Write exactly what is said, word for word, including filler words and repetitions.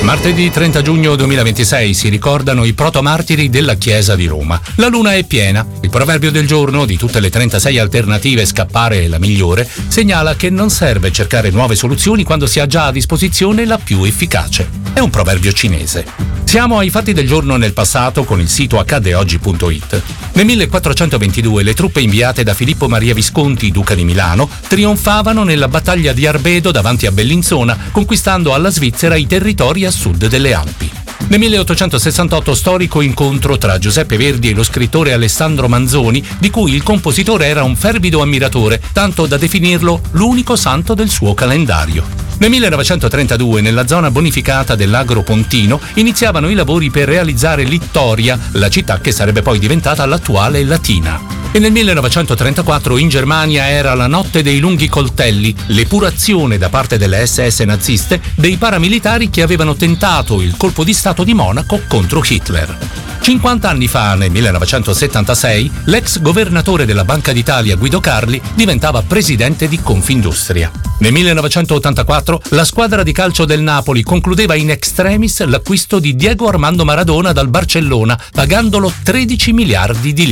Martedì trenta giugno duemilaventisei si ricordano i protomartiri della Chiesa di Roma. La luna è piena. Il proverbio del giorno, di tutte le trentasei alternative scappare è la migliore, segnala che non serve cercare nuove soluzioni quando si ha già a disposizione la più efficace. È un proverbio cinese. Siamo ai fatti del giorno nel passato con il sito accade oggi punto it. Nel millequattrocentoventidue le truppe inviate da Filippo Maria Visconti, duca di Milano, trionfavano nella battaglia di Arbedo davanti a Bellinzona, conquistando alla Svizzera i territori a sud delle Alpi. Nel milleottocentosessantotto storico incontro tra Giuseppe Verdi e lo scrittore Alessandro Manzoni, di cui il compositore era un fervido ammiratore, tanto da definirlo l'unico santo del suo calendario. Nel millenovecentotrentadue, nella zona bonificata dell'Agro Pontino, iniziavano i lavori per realizzare Littoria, la città che sarebbe poi diventata l'attuale Latina. E nel millenovecentotrentaquattro in Germania era la notte dei lunghi coltelli, l'epurazione da parte delle esse esse naziste dei paramilitari che avevano tentato il colpo di Stato di Monaco contro Hitler. cinquanta anni fa, nel millenovecentosettantasei, l'ex governatore della Banca d'Italia Guido Carli diventava presidente di Confindustria. Nel millenovecentottantaquattro la squadra di calcio del Napoli concludeva in extremis l'acquisto di Diego Armando Maradona dal Barcellona, pagandolo tredici miliardi di lire.